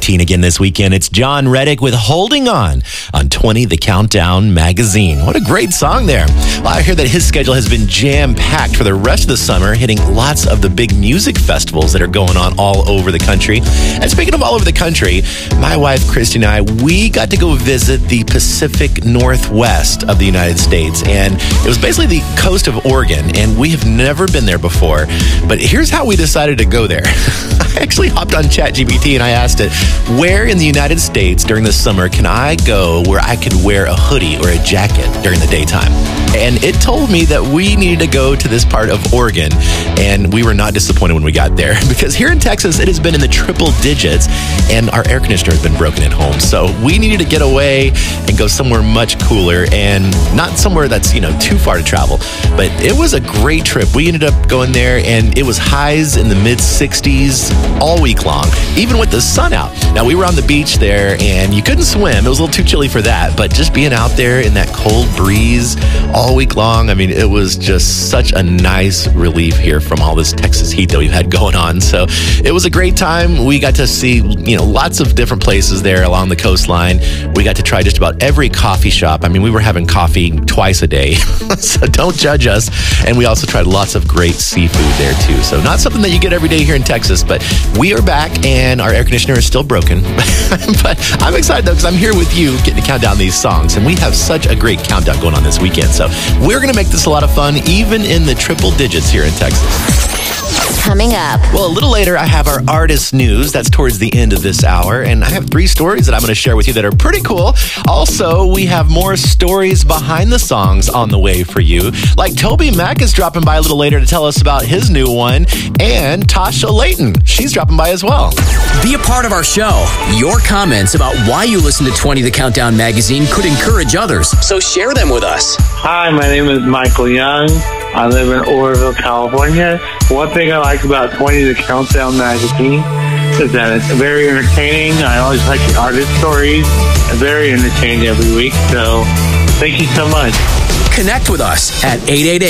routine again this weekend. It's John Reddick with Holding On 20 The Countdown magazine. What a great song there. Well, I hear that his schedule has been jam-packed for the rest of the summer, hitting lots of the big music festivals that are going on all over the country. And speaking of all over the country, my wife, Christy, and I, we got to go visit the Pacific Northwest of the United States. And it was basically the coast of Oregon, and we have never been there before. But here's how we decided to go there. I actually hopped on ChatGPT and I asked it, where in the United States during the summer can I go where I could wear a hoodie or a jacket during the daytime? And it told me that we needed to go to this part of Oregon, and we were not disappointed when we got there, because here in Texas, it has been in the triple digits, and our air conditioner has been broken at home. So we needed to get away and go somewhere much cooler, and not somewhere that's, too far to travel. But it was a great trip. We ended up going there, and it was highs in the mid-60s all week long, even with the sun out. Now, we were on the beach there, and you couldn't swim. It was a little too chilly for that, but just being out there in that cold breeze all week long, it was just such a nice relief here from all this Texas heat that we've had going on. So it was a great time. We got to see, lots of different places there along the coastline. We got to try just about every coffee shop. We were having coffee twice a day, so don't judge us. And we also tried lots of great seafood there too. So not something that you get every day here in Texas, but we are back and our air conditioner is still broken. But I'm excited though, because I'm here with you getting to count down these songs, and we have such a great countdown going on this weekend. So we're going to make this a lot of fun, even in the triple digits here in Texas. Coming up. Well, a little later, I have our artist news. That's towards the end of this hour. And I have 3 stories that I'm going to share with you that are pretty cool. Also, we have more stories behind the songs on the way for you. Like Toby Mac is dropping by a little later to tell us about his new one. And Tasha Layton, she's dropping by as well. Be a part of our show. Your comments about why you listen to 20 The Countdown magazine could encourage others. So share them with us. Hi, my name is Michael Young. I live in Oroville, California. One thing I like about 20 The Countdown magazine is that it's very entertaining. I always like the artist stories. It's very entertaining every week. So thank you so much. Connect with us at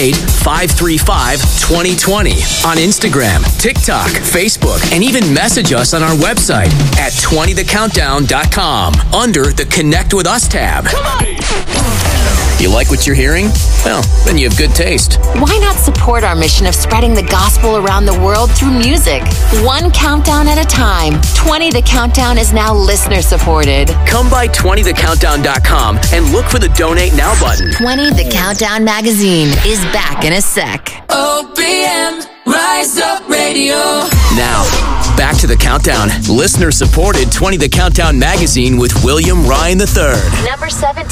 888-535-2020 on Instagram, TikTok, Facebook, and even message us on our website at 20thecountdown.com under the Connect With Us tab. You like what you're hearing? Well, then you have good taste. Why not support our mission of spreading the gospel around the world through music? One countdown at a time. 20 The Countdown is now listener supported. Come by 20thecountdown.com and look for the Donate Now button. 20 The Countdown magazine is back in a sec. OPM, Rise Up Radio. Now, back to the countdown. Listener supported 20 The Countdown magazine with William Ryan III. Number 17.